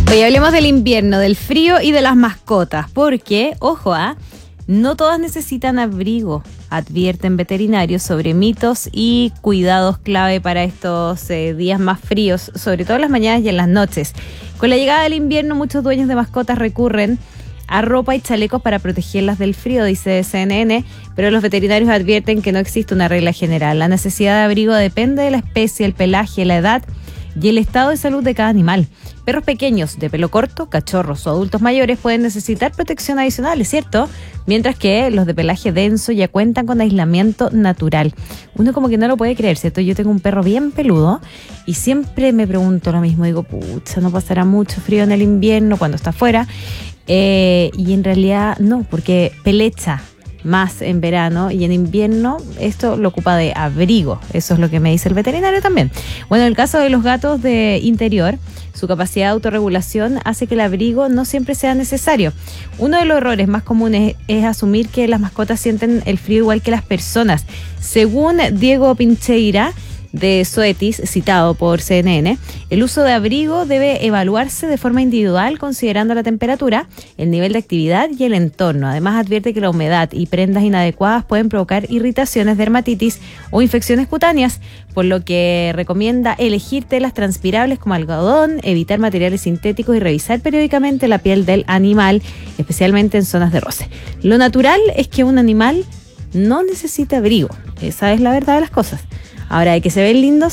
Hoy hablemos del invierno, del frío y de las mascotas, porque, ojo, no todas necesitan abrigo, advierten veterinarios sobre mitos y cuidados clave para estos días más fríos, sobre todo en las mañanas y en las noches. Con la llegada del invierno, muchos dueños de mascotas recurren a ropa y chalecos para protegerlas del frío, dice CNN, pero los veterinarios advierten que no existe una regla general. La necesidad de abrigo depende de la especie, el pelaje, la edad y el estado de salud de cada animal. Perros pequeños, de pelo corto, cachorros o adultos mayores pueden necesitar protección adicional, ¿es cierto? Mientras que los de pelaje denso ya cuentan con aislamiento natural. Uno como que no lo puede creer, ¿cierto? Yo tengo un perro bien peludo y siempre me pregunto lo mismo. Digo, pucha, ¿no pasará mucho frío en el invierno cuando está afuera? Y en realidad no, porque pelecha más en verano y en invierno esto lo ocupa de abrigo. Eso es lo que me dice el veterinario también. Bueno, en el caso de los gatos de interior, su capacidad de autorregulación hace que el abrigo no siempre sea necesario. Uno de los errores más comunes es asumir que las mascotas sienten el frío igual que las personas. Según Diego Pincheira, de Zoetis, citado por CNN, el uso de abrigo debe evaluarse de forma individual considerando la temperatura, el nivel de actividad y el entorno. Además, advierte que la humedad y prendas inadecuadas pueden provocar irritaciones, dermatitis o infecciones cutáneas, por lo que recomienda elegir telas transpirables como algodón, evitar materiales sintéticos y revisar periódicamente la piel del animal, especialmente en zonas de roce. Lo natural es que un animal no necesita abrigo. Esa es la verdad de las cosas. Ahora, de que se ve lindo,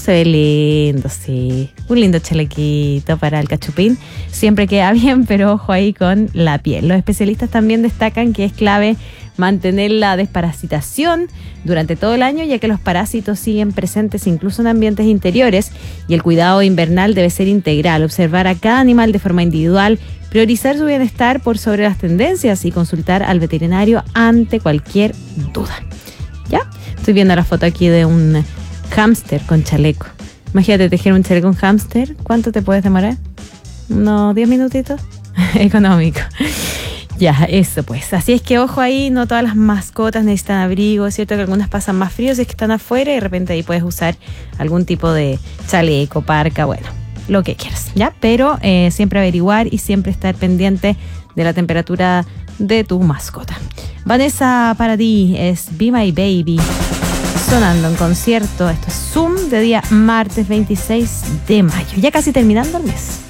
sí. Un lindo chalequito para el cachupín. Siempre queda bien, pero ojo ahí con la piel. Los especialistas también destacan que es clave mantener la desparasitación durante todo el año, ya que los parásitos siguen presentes incluso en ambientes interiores y el cuidado invernal debe ser integral. Observar a cada animal de forma individual, priorizar su bienestar por sobre las tendencias y consultar al veterinario ante cualquier duda. ¿Ya? Estoy viendo la foto aquí de un hámster con chaleco. Imagínate tejer un chaleco con hámster. ¿Cuánto te puedes demorar? ¿Unos 10 minutitos? Económico. Ya, eso pues. Así es que ojo ahí, no todas las mascotas necesitan abrigo. Es cierto que algunas pasan más fríos si es que están afuera y de repente ahí puedes usar algún tipo de chaleco, parca, bueno, lo que quieras, ¿ya? Pero siempre averiguar y siempre estar pendiente de la temperatura de tu mascota. Vanessa, para ti es Be My Baby, sonando en concierto. Esto es Zoom de día martes 26 de mayo. Ya casi terminando el mes.